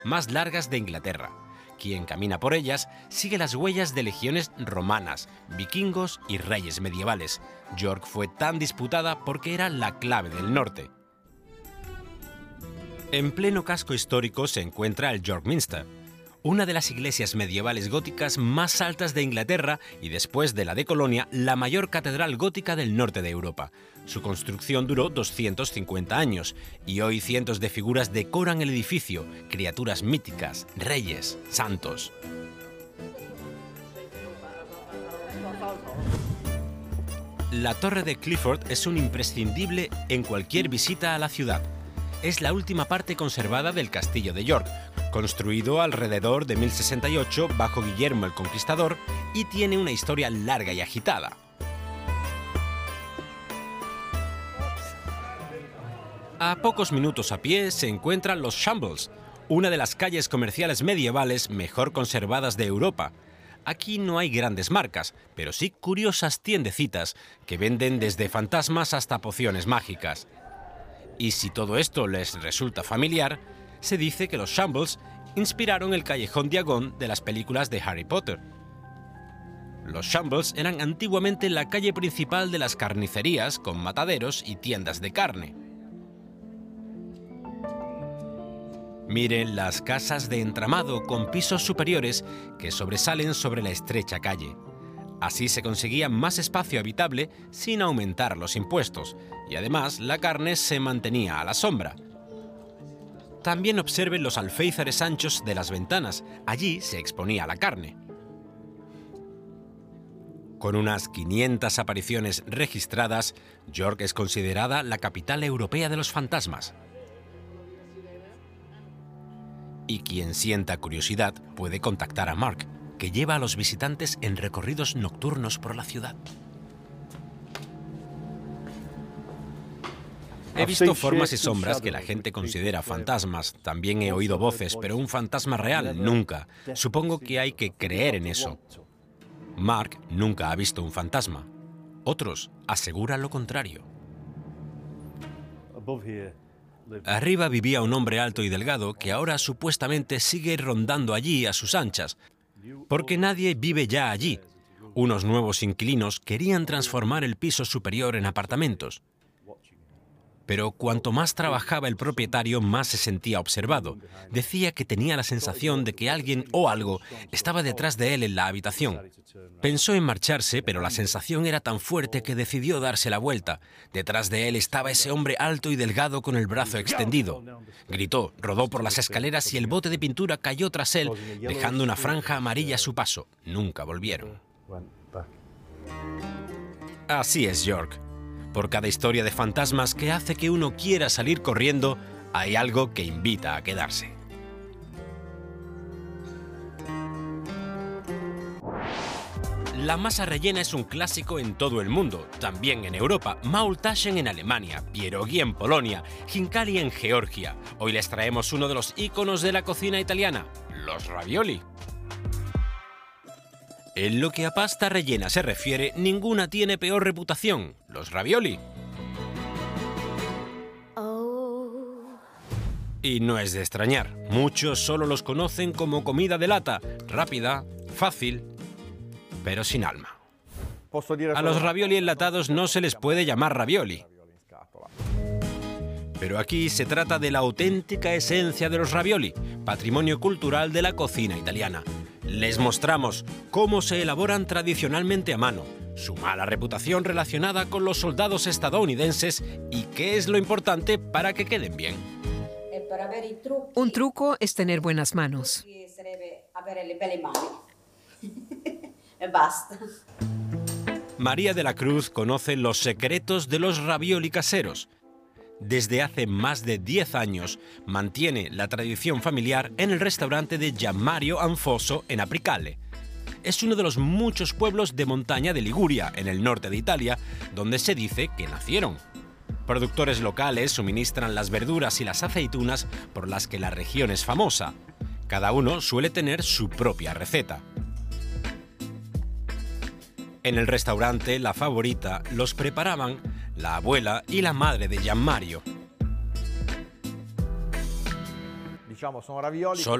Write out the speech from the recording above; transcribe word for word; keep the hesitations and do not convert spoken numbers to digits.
más largas de Inglaterra. Quien camina por ellas sigue las huellas de legiones romanas, vikingos y reyes medievales. York fue tan disputada porque era la clave del norte. En pleno casco histórico se encuentra el York Minster, una de las iglesias medievales góticas más altas de Inglaterra y, después de la de Colonia, la mayor catedral gótica del norte de Europa. Su construcción duró doscientos cincuenta años y hoy cientos de figuras decoran el edificio, criaturas míticas, reyes, santos. La Torre de Clifford es un imprescindible en cualquier visita a la ciudad. Es la última parte conservada del Castillo de York, construido alrededor de mil sesenta y ocho bajo Guillermo el Conquistador, y tiene una historia larga y agitada. A pocos minutos a pie se encuentran los Shambles, una de las calles comerciales medievales mejor conservadas de Europa. Aquí no hay grandes marcas, pero sí curiosas tiendecitas que venden desde fantasmas hasta pociones mágicas. Y si todo esto les resulta familiar, se dice que los Shambles inspiraron el Callejón Diagon de las películas de Harry Potter. Los Shambles eran antiguamente la calle principal de las carnicerías con mataderos y tiendas de carne. Miren las casas de entramado con pisos superiores que sobresalen sobre la estrecha calle. Así se conseguía más espacio habitable sin aumentar los impuestos, y además la carne se mantenía a la sombra. También observen los alféizares anchos de las ventanas, allí se exponía la carne. Con unas quinientas apariciones registradas, York es considerada la capital europea de los fantasmas. Y quien sienta curiosidad puede contactar a Mark, que lleva a los visitantes en recorridos nocturnos por la ciudad. He visto formas y sombras que la gente considera fantasmas. También he oído voces, pero un fantasma real, nunca. Supongo que hay que creer en eso. Mark nunca ha visto un fantasma. Otros aseguran lo contrario. Arriba vivía un hombre alto y delgado que ahora supuestamente sigue rondando allí a sus anchas, porque nadie vive ya allí. Unos nuevos inquilinos querían transformar el piso superior en apartamentos. Pero cuanto más trabajaba el propietario, más se sentía observado. Decía que tenía la sensación de que alguien o algo estaba detrás de él en la habitación. Pensó en marcharse, pero la sensación era tan fuerte que decidió darse la vuelta. Detrás de él estaba ese hombre alto y delgado con el brazo extendido. Gritó, rodó por las escaleras y el bote de pintura cayó tras él, dejando una franja amarilla a su paso. Nunca volvieron. Así es York. Por cada historia de fantasmas que hace que uno quiera salir corriendo, hay algo que invita a quedarse. La masa rellena es un clásico en todo el mundo, también en Europa. Maultaschen en Alemania, pierogi en Polonia, hinkali en Georgia. Hoy les traemos uno de los íconos de la cocina italiana, los ravioli. En lo que a pasta rellena se refiere, ninguna tiene peor reputación, los ravioli. Oh. Y no es de extrañar, muchos solo los conocen como comida de lata, rápida, fácil, pero sin alma. A los ravioli enlatados no se les puede llamar ravioli. Pero aquí se trata de la auténtica esencia de los ravioli, patrimonio cultural de la cocina italiana. Les mostramos cómo se elaboran tradicionalmente a mano, su mala reputación relacionada con los soldados estadounidenses y qué es lo importante para que queden bien. Un truco es tener buenas manos. María de la Cruz conoce los secretos de los ravioli caseros. Desde hace más de diez años mantiene la tradición familiar en el restaurante de Gianmario Anfoso en Apricale. Es uno de los muchos pueblos de montaña de Liguria, en el norte de Italia, donde se dice que nacieron. Productores locales suministran las verduras y las aceitunas por las que la región es famosa. Cada uno suele tener su propia receta. En el restaurante La Favorita los preparaban la abuela y la madre de Gianmario. Solo